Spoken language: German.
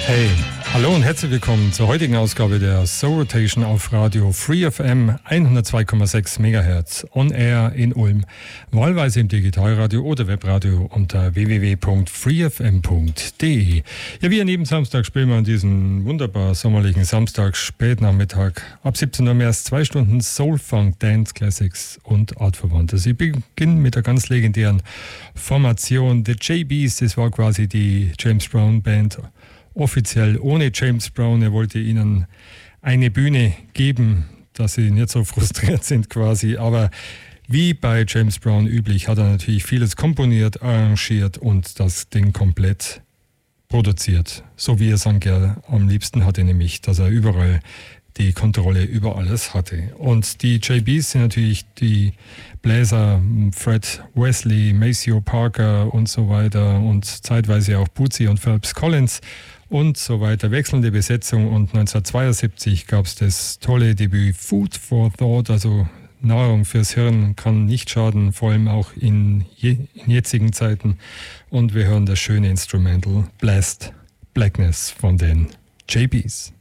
Hey, hallo und herzlich willkommen zur heutigen Ausgabe der Soul Rotation auf Radio Free FM 102,6 MHz on Air in Ulm, wahlweise im Digitalradio oder Webradio unter www.freefm.de. Ja, wie an jedem Samstag spielen wir an diesem wunderbar sommerlichen Samstag Spätnachmittag ab 17 Uhr mehr als 2 Stunden Soul, Funk, Dance, Classics und Artverwandtes. Ich beginne mit der ganz legendären Formation The JBs, das war quasi die James Brown Band, offiziell ohne James Brown. Er wollte ihnen eine Bühne geben, dass sie nicht so frustriert sind quasi. Aber wie bei James Brown üblich hat er natürlich vieles komponiert, arrangiert und das Ding komplett produziert. So wie er sang ja am liebsten hatte, nämlich, dass er überall die Kontrolle über alles hatte. Und die JBs sind natürlich die Bläser Fred Wesley, Maceo Parker und so weiter und zeitweise auch Bootsy und Phelps Collins und so weiter. Wechselnde Besetzung, und 1972 gab es das tolle Debüt Food for Thought, also Nahrung fürs Hirn kann nicht schaden, vor allem auch in jetzigen Zeiten. Und wir hören das schöne Instrumental Blessed Blackness von den JBs.